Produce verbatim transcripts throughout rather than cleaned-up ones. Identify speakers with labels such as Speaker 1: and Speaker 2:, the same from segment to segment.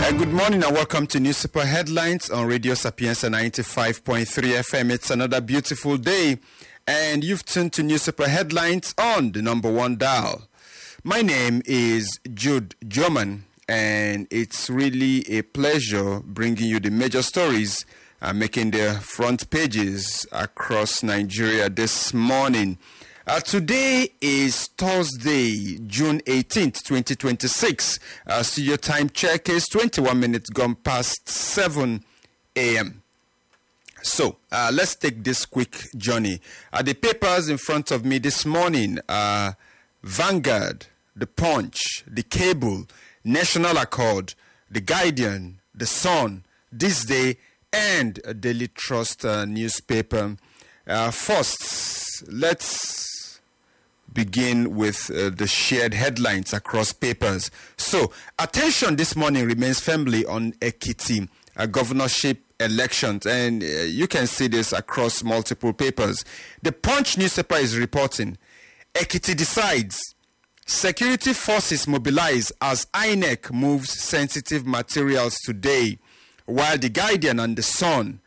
Speaker 1: Good morning and welcome to Newspaper Headlines on Radio Sapienza ninety-five point three F M. It's another beautiful day and you've tuned to Newspaper Headlines on the number one dial. My name is Jude Joman and it's really a pleasure bringing you the major stories uh, making their front pages across Nigeria this morning. Uh, today is Thursday, June eighteenth, twenty twenty-six. Uh, studio time check is twenty-one minutes gone past seven a.m. So, uh, let's take this quick journey. Uh, the papers in front of me this morning are Vanguard, The Punch, The Cable, National Accord, The Guardian, The Sun, This Day, and a Daily Trust uh, newspaper. Uh, first, let's begin with uh, the shared headlines across papers. So, attention this morning remains firmly on Ekiti uh, governorship elections, and uh, you can see this across multiple papers. The Punch newspaper is reporting, Ekiti decides, security forces mobilize as I N E C moves sensitive materials today, while The Guardian and The Sun,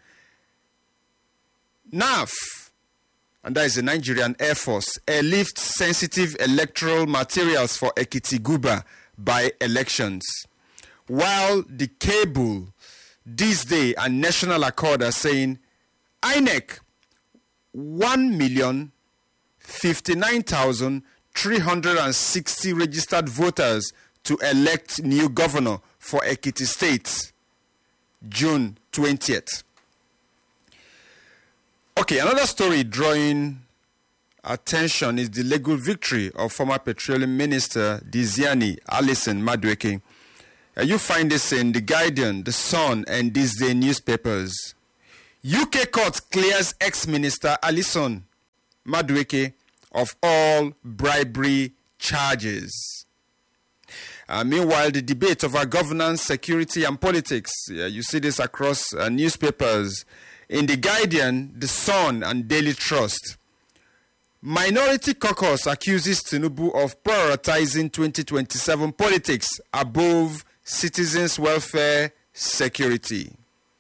Speaker 1: N A F, and that is the Nigerian Air Force, airlift sensitive electoral materials for Ekiti Guba by elections. While The Cable, This Day, and National Accord are saying I N E C one million fifty-nine thousand three hundred sixty registered voters to elect new governor for Ekiti State, June twentieth. Okay, another story drawing attention is the legal victory of former Petroleum Minister Diziani Alison Madueke. Uh, you find this in The Guardian, The Sun, and This Day newspapers. U K court clears ex-minister Alison Madueke of all bribery charges. Uh, meanwhile, the debate over governance, security, and politics, uh, you see this across uh, newspapers. In The Guardian, The Sun, and Daily Trust, Minority Caucus accuses Tinubu of prioritizing twenty twenty-seven politics above citizens' welfare security.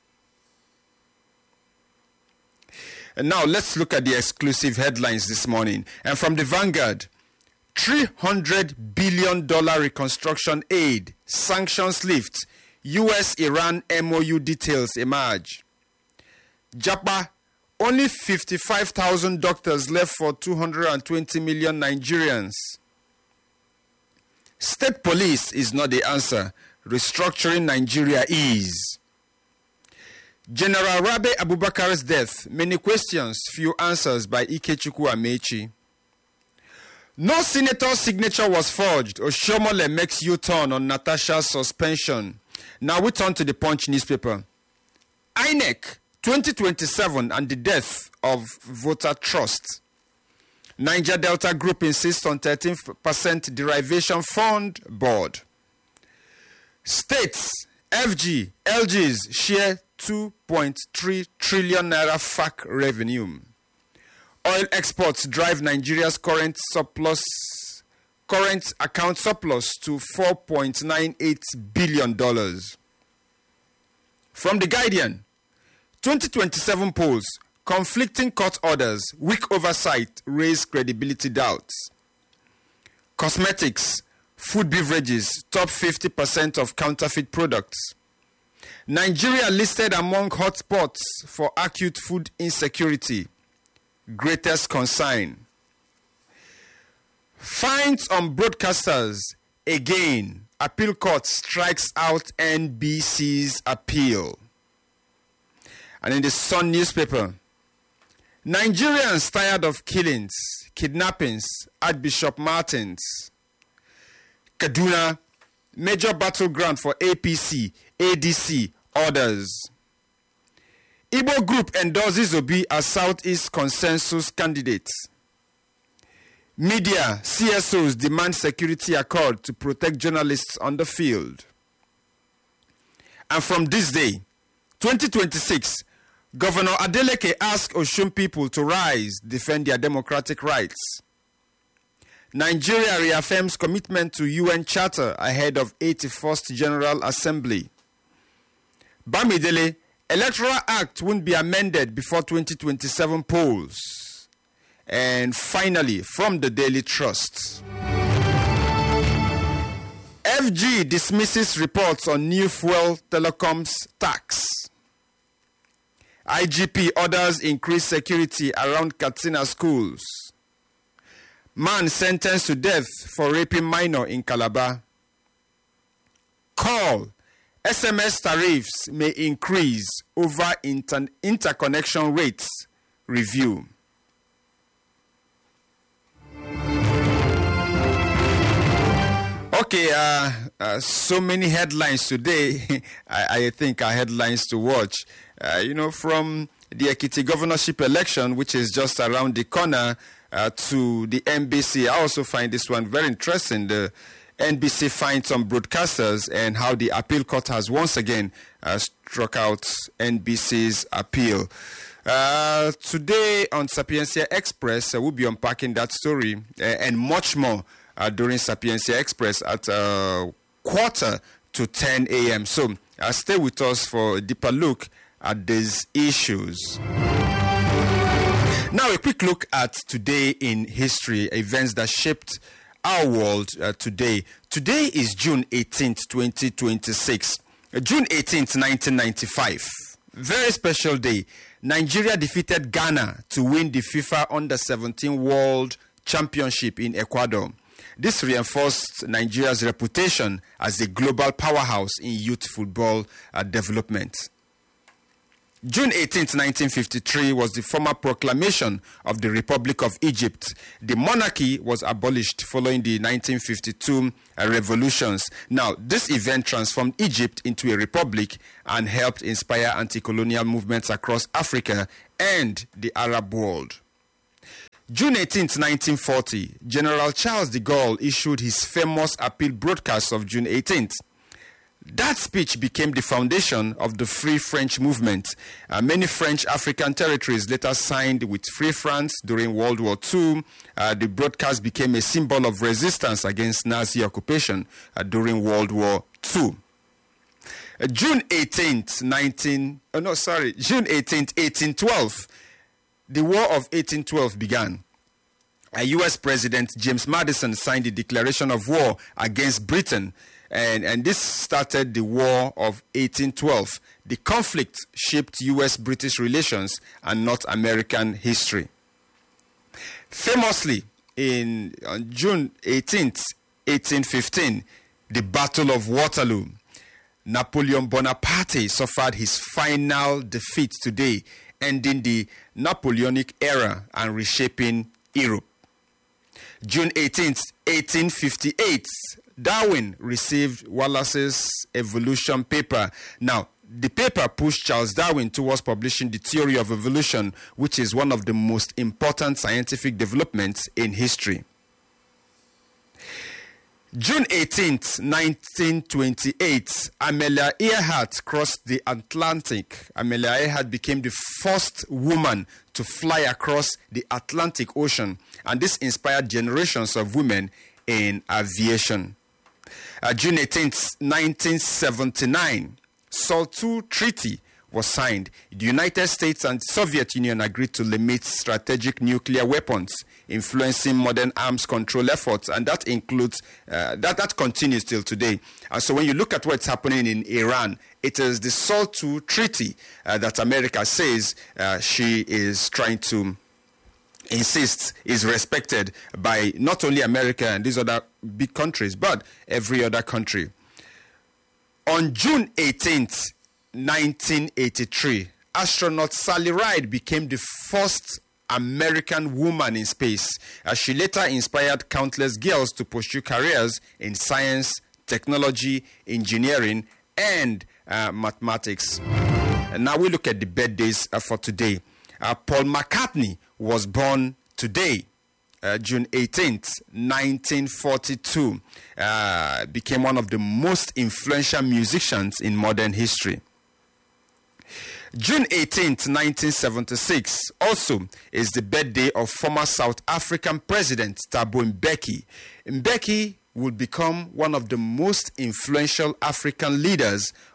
Speaker 1: And now let's look at the exclusive headlines this morning. And from the Vanguard, three hundred billion dollars reconstruction aid, sanctions lift, U S Iran M O U details emerge. Japa, only fifty-five thousand doctors left for two hundred twenty million Nigerians. State police is not the answer. Restructuring Nigeria is. General Rabe Abubakar's death, many questions, few answers by Ikechukwu Amechi. No senator's signature was forged. Oshomole makes U-turn on Natasha's suspension. Now we turn to the Punch newspaper. I N E C twenty twenty-seven and the death of voter trust. Niger Delta Group insists on thirteen percent derivation fund board. States, F G, L Gs share two point three trillion naira F A C revenue. Oil exports drive Nigeria's current surplus, current account surplus to four point nine eight billion dollars. From The Guardian, twenty twenty-seven polls, conflicting court orders, weak oversight raise credibility doubts. Cosmetics, food beverages, top fifty percent of counterfeit products. Nigeria listed among hotspots for acute food insecurity. Greatest concern. Fines on broadcasters, again. Appeal court strikes out N B C's appeal. And in the Sun newspaper, Nigerians tired of killings, kidnappings at Bishop Martins. Kaduna, major battleground for A P C, A D C, orders. Igbo group endorses Obi as Southeast consensus candidate. Media, C S Os demand security accord to protect journalists on the field. And from this day, twenty twenty-six, Governor Adeleke asked Osun people to rise, defend their democratic rights. Nigeria reaffirms commitment to U N Charter ahead of eighty-first General Assembly. Bamidele, Electoral Act won't be amended before twenty twenty-seven polls. And finally, from the Daily Trust, F G dismisses reports on new fuel telecoms tax. I G P orders increased security around Katsina schools. Man sentenced to death for raping minor in Calabar. Call. S M S tariffs may increase over inter- interconnection rates review. Okay, uh, uh, so many headlines today. I, I think are headlines to watch. Uh, you know, from the Ekiti governorship election, which is just around the corner, uh, to the N B C. I also find this one very interesting. The N B C finds some broadcasters and how the appeal court has once again uh, struck out N B C's appeal. Uh, today on Sapiencia Express, uh, we'll be unpacking that story uh, and much more uh, during Sapiencia Express at uh, quarter to ten a.m. So uh, stay with us for a deeper look at these issues. Now, a quick look at today in history, events that shaped our world uh, today. Today is June eighteenth, twenty twenty-six. Uh, June eighteenth, nineteen ninety-five. Very special day. Nigeria defeated Ghana to win the FIFA Under seventeen World Championship in Ecuador. This reinforced Nigeria's reputation as a global powerhouse in youth football uh, development. June eighteenth, nineteen fifty-three was the formal proclamation of the Republic of Egypt. The monarchy was abolished following the nineteen fifty-two uh, revolutions. Now, this event transformed Egypt into a republic and helped inspire anti-colonial movements across Africa and the Arab world. June eighteenth, nineteen forty, General Charles de Gaulle issued his famous appeal broadcast of June eighteenth. That speech became the foundation of the Free French movement. Uh, many French African territories later signed with Free France during World War Two. Uh, the broadcast became a symbol of resistance against Nazi occupation uh, during World War Two. Uh, June eighteenth, nineteen oh no, sorry, June eighteenth, eighteen twelve. The War of eighteen twelve began. Uh, U S President James Madison signed the declaration of war against Britain. And, and this started the War of eighteen twelve. The conflict shaped U S British relations and North American history. Famously, in on June eighteenth, eighteen fifteen, the Battle of Waterloo, Napoleon Bonaparte suffered his final defeat today, ending the Napoleonic era and reshaping Europe. June eighteenth, eighteen fifty-eight, Darwin received Wallace's evolution paper. Now, the paper pushed Charles Darwin towards publishing the theory of evolution, which is one of the most important scientific developments in history. June eighteenth, nineteen twenty-eight, Amelia Earhart crossed the Atlantic. Amelia Earhart became the first woman to fly across the Atlantic Ocean, and this inspired generations of women in aviation. Uh, June eighteenth, nineteen seventy-nine, SALT two Treaty was signed. The United States and Soviet Union agreed to limit strategic nuclear weapons, influencing modern arms control efforts, and that includes, uh, that, that continues till today. And so when you look at what's happening in Iran, it is the SALT two Treaty uh, that America says uh, she is trying to insists is respected by not only America and these other big countries, but every other country. On June eighteenth, nineteen eighty-three, astronaut Sally Ride became the first American woman in space, as she later inspired countless girls to pursue careers in science, technology, engineering, and uh, mathematics. And now we look at the birthdays uh, for today. Uh, Paul McCartney was born today, uh, June eighteenth, nineteen forty-two. Uh, became one of the most influential musicians in modern history. June eighteenth, nineteen seventy-six, also is the birthday of former South African President Thabo Mbeki. Mbeki would become one of the most influential African leaders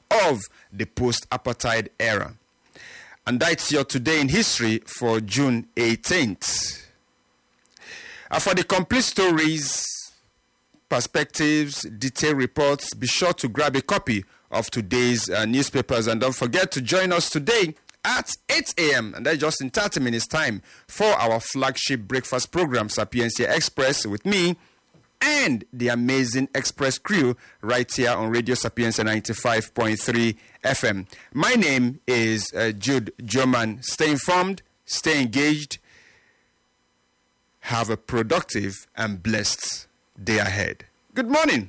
Speaker 1: of the post-apartheid era. And that's your Today in History for June eighteenth. And for the complete stories, perspectives, detailed reports, be sure to grab a copy of today's uh, newspapers. And don't forget to join us today at eight a.m. and that's just in thirty minutes time for our flagship breakfast program, Sapiencia Express, with me and the amazing Express crew right here on Radio Sapiencia ninety-five point three F M. My name is uh, Jude Joman. Stay informed, stay engaged, have a productive and blessed day ahead. Good morning.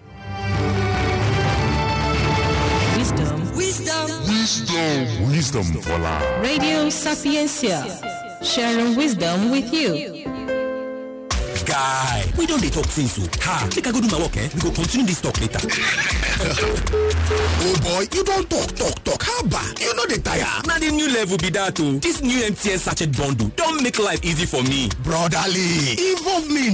Speaker 2: Wisdom. Wisdom.
Speaker 3: Wisdom. Wisdom for life.
Speaker 2: Radio Sapiencia. Sharing wisdom with you.
Speaker 4: Guy, we don't dey talk since so. Ha, make I go do my work, eh? We go continue this talk later.
Speaker 3: Oh boy, you don't talk, talk, talk. How about? You know the tire.
Speaker 4: Now the new level be that too. This new M T N sachet bundle don't make life easy for me.
Speaker 3: Brotherly, involve me